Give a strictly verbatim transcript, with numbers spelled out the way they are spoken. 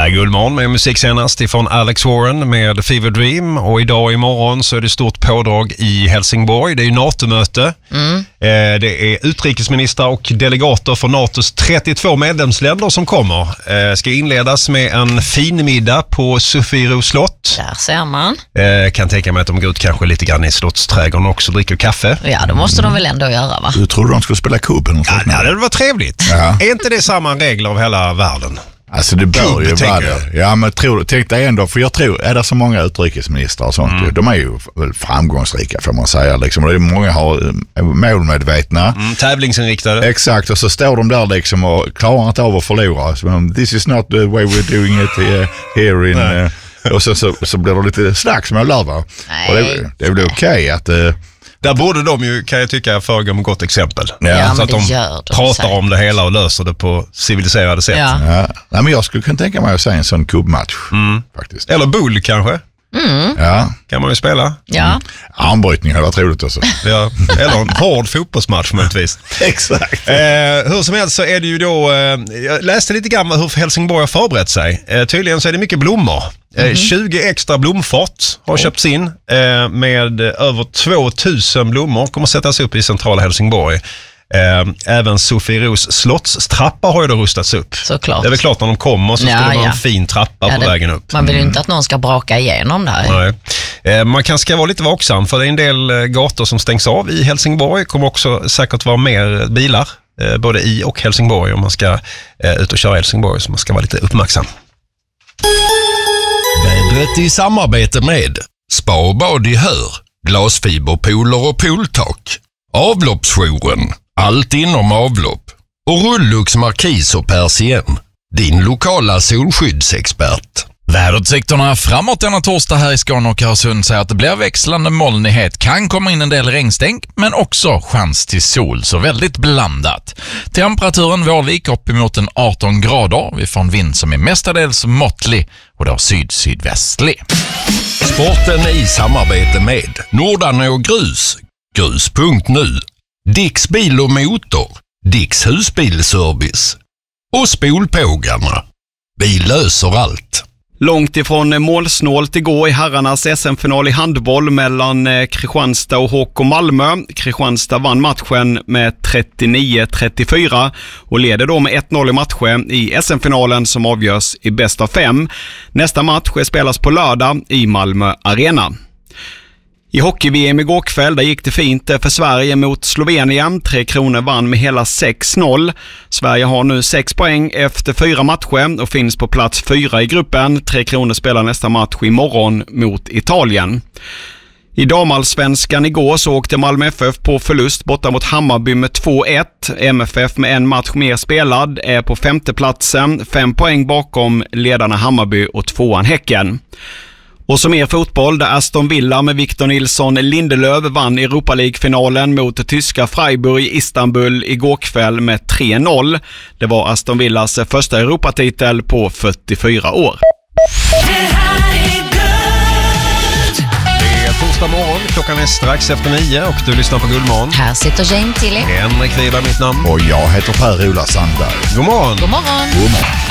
Här Gullmorgon med musik senast ifrån Alex Warren med Fever Dream, och idag och imorgon så är det stort pådrag i Helsingborg. Det är ju NATO-möte. Mm. Eh, det är utrikesministrar och delegater från NATOs trettiotvå medlemsländer som kommer. Eh, ska inledas med en fin middag på Sofiero slott. Där ser man. Eh, kan tänka mig att de går ut kanske lite grann i slottsträdgården också och dricker kaffe. Ja, det måste de väl ändå göra, va? Du trodde de skulle spela kubb eller något sånt? Ja, det var trevligt. Ja. Är inte det samma regler av hela världen? Alltså det bör ju vara det. Ja, men tror, tänk dig ändå, för jag tror, är det så många utrikesministrar och sånt, mm. de är ju väl framgångsrika får man säga. Liksom. Det är många har målmedvetna. Mm, tävlingsinriktade. Exakt, och så står de där liksom och klarar inte av att förlora. Så, this is not the way we're doing it here, here in... Uh, och så, så, så blir det lite slagsmål där, va? Och det, det blir okej okay att... Uh, Där borde de ju, kan jag tycka, föregå med gott exempel. Ja, så att de, de pratar säkert. om det hela och löser det på civiliserade sätt. Ja. Ja. Nej, men jag skulle kunna tänka mig att säga en sån kubbmatch. Mm. Faktiskt. Eller bull kanske. Mm. Ja. Kan man ju spela. Ja. Mm. Armbrytning hade varit roligt också. Ja. Eller en hård fotbollsmatch möjligtvis. Exakt. Eh, hur som helst så är det ju då, eh, jag läste lite grann hur Helsingborg har förberett sig. Eh, tydligen så är det mycket blommor. Mm-hmm. Eh, tjugo extra blomfart har oh. köpts in eh, med över tvåtusen blommor. Kommer sättas upp i centrala Helsingborg. Eh, även Sofieros slottstrappa har ju då rustats upp. Såklart. Det är väl klart när de kommer så ska ja, det vara ja. en fin trappa ja, på det, vägen upp. Man vill ju inte att någon ska braka igenom där. Nej. Eh, man kan ska vara lite vaksam för det är en del eh, gator som stängs av i Helsingborg. Kommer också säkert vara mer bilar eh, både i och Helsingborg om man ska eh, ut och köra i Helsingborg, så man ska vara lite uppmärksam. Vädret i samarbete med Spa och bad i Hör, glasfiberpooler och pooltak, avloppsjouren, allt inom avlopp och Rullux markis och persien, din lokala solskyddsexpert. Väderutsikterna framåt denna torsdag här i Skåne och Öresund säger att det blir växlande molnighet, kan komma in en del regnstänk men också chans till sol, så väldigt blandat. Temperaturen Vårvik uppemot en arton grader, vi får en vind som är mestadels måttlig och då syd-sydvästlig. Sporten i samarbete med Nordanå Grus, grus punkt nu, Dicks bil och motor, Dicks husbilservice och Spolpågarna. Vi löser allt. Långt ifrån målsnålt igår i herrarnas S M-final i handboll mellan Kristianstad och H K Malmö. Kristianstad vann matchen med trettionio trettiofyra och leder då med ett noll i matchen i S M-finalen som avgörs i bäst av fem. Nästa match spelas på lördag i Malmö Arena. I hockey-V M igår kväll där gick det fint för Sverige mot Slovenien. Tre Kronor vann med hela sex noll. Sverige har nu sex poäng efter fyra matcher och finns på plats fyra i gruppen. Tre Kronor spelar nästa match imorgon mot Italien. I damallsvenskan igår så åkte Malmö F F på förlust borta mot Hammarby med två ett. M F F med en match mer spelad är på femte platsen, fem poäng bakom ledarna Hammarby och tvåan Häcken. Och som mer fotboll där Aston Villa med Victor Nilsson Lindelöf vann Europa League-finalen mot tyska Freiburg i Istanbul igår kväll med tre noll. Det var Aston Villas första Europatitel på fyrtiofyra år. Det är torsdag morgon, klockan är strax efter nio och du lyssnar på Gullmorgon. Här sitter Jane Tilly. Henrik Wiberg mitt namn. Och jag heter Per-Ola Sandberg. God morgon. God morgon. God morgon.